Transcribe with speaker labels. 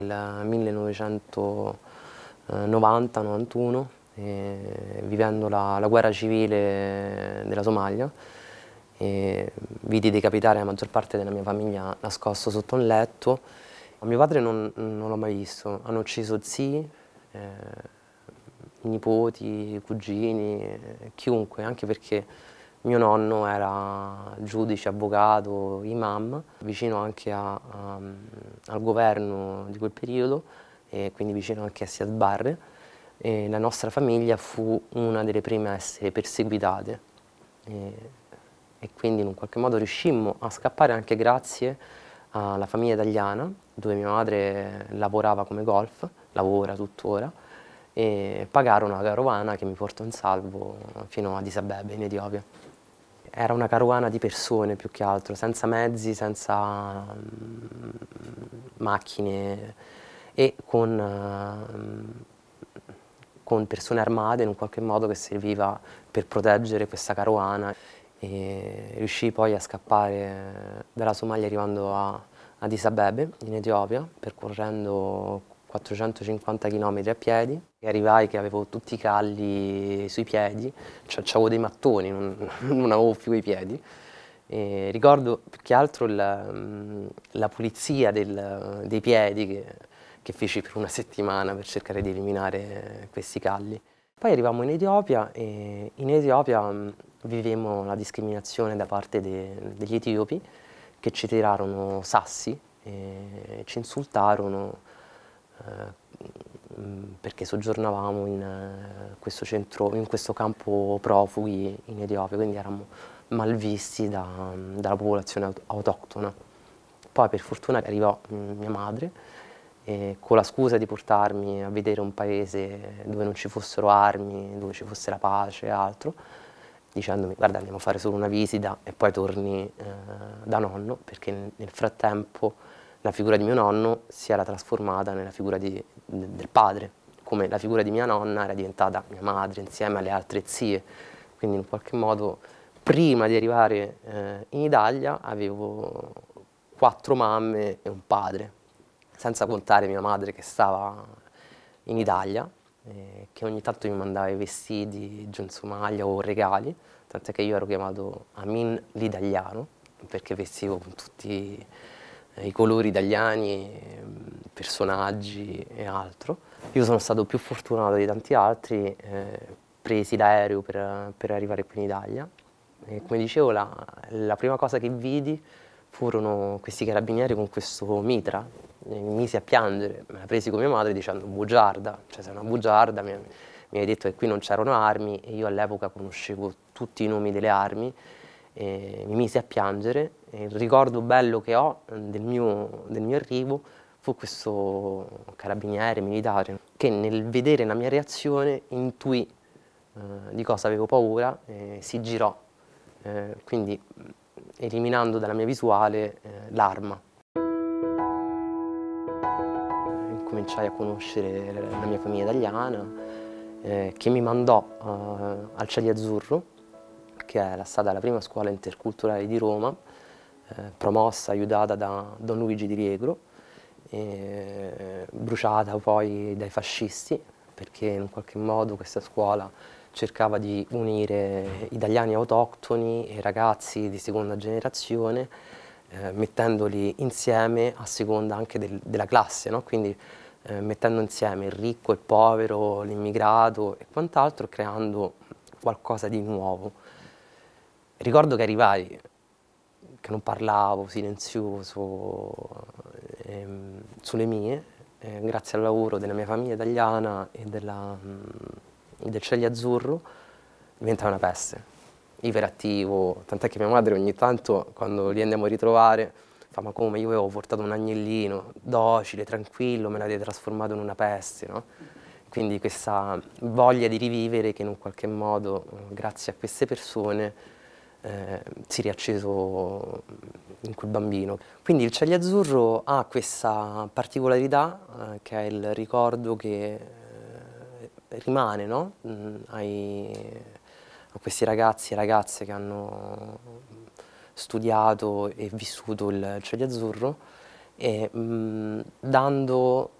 Speaker 1: Il 1990-91, vivendo la guerra civile della Somalia, vidi decapitare la maggior parte della mia famiglia nascosto sotto un letto. Mio padre non l'ho mai visto, hanno ucciso zii, nipoti, cugini, chiunque, anche perché mio nonno era giudice, avvocato, imam, vicino anche al governo di quel periodo, e quindi vicino anche a Siad Barre. E la nostra famiglia fu una delle prime a essere perseguitate e quindi in un qualche modo riuscimmo a scappare anche grazie alla famiglia italiana, dove mia madre lavorava come golf, lavora tuttora, e pagarono una carovana che mi portò in salvo fino a Addis Abeba, in Etiopia. Era una carovana di persone più che altro, senza mezzi, senza macchine e con persone armate in un qualche modo che serviva per proteggere questa carovana. E riuscii poi a scappare dalla Somalia arrivando a Addis Abeba, in Etiopia, percorrendo 450 km a piedi. E arrivai che avevo tutti i calli sui piedi, cioè avevo dei mattoni, non avevo più i piedi. E ricordo più che altro la pulizia dei piedi che feci per una settimana per cercare di eliminare questi calli. Poi arrivammo in Etiopia e in Etiopia vivemmo la discriminazione da parte degli etiopi che ci tirarono sassi e ci insultarono perché soggiornavamo in questo campo profughi in Etiopia, quindi eravamo malvisti dalla popolazione autoctona. Poi per fortuna arrivò mia madre e con la scusa di portarmi a vedere un paese dove non ci fossero armi, dove ci fosse la pace e altro, dicendomi guarda andiamo a fare solo una visita e poi torni da nonno, perché nel frattempo la figura di mio nonno si era trasformata nella figura del padre, come la figura di mia nonna era diventata mia madre insieme alle altre zie, quindi in qualche modo prima di arrivare in Italia avevo 4 mamme e un padre, senza contare mia madre che stava in Italia, che ogni tanto mi mandava i vestiti giù in Somalia o regali, tant'è che io ero chiamato Amin l'italiano, perché vestivo con tutti i colori italiani, personaggi e altro. Io sono stato più fortunato di tanti altri, presi l'aereo per arrivare qui in Italia. E come dicevo, la prima cosa che vidi furono questi carabinieri con questo mitra. E mi misi a piangere, me la presi con mia madre dicendo bugiarda, cioè sei una bugiarda, mi hai detto che qui non c'erano armi e io all'epoca conoscevo tutti i nomi delle armi e mi misi a piangere e il ricordo bello che ho del mio arrivo fu questo carabiniere militare che nel vedere la mia reazione intuì di cosa avevo paura e si girò, quindi eliminando dalla mia visuale l'arma. Cominciai a conoscere la mia famiglia italiana che mi mandò al Cieli Azzurro, che era stata la prima scuola interculturale di Roma, promossa, aiutata da Don Luigi Di Riegro, bruciata poi dai fascisti, perché in qualche modo questa scuola cercava di unire italiani autoctoni e ragazzi di seconda generazione, mettendoli insieme a seconda anche della classe, no? Quindi mettendo insieme il ricco, il povero, l'immigrato e quant'altro, creando qualcosa di nuovo. Ricordo che arrivai, che non parlavo, silenzioso, sulle mie, grazie al lavoro della mia famiglia italiana e del Cieli Azzurro, diventava una peste, iperattivo, tant'è che mia madre ogni tanto, quando li andiamo a ritrovare, fa ma come, io avevo portato un agnellino, docile, tranquillo, me l'avete trasformato in una peste, no? Quindi questa voglia di rivivere che in un qualche modo, grazie a queste persone, si è riacceso in quel bambino. Quindi il Cieli Azzurro ha questa particolarità che è il ricordo che rimane, no? A questi ragazzi e ragazze che hanno studiato e vissuto il Cieli Azzurro e dando